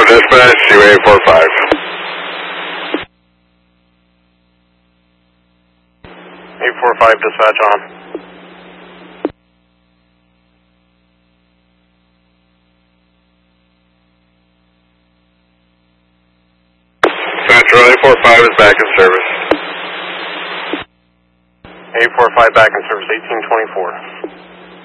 dispatch, UA45. 845 dispatch on. Charlie 45 is back in service. 845 back in service, 1824.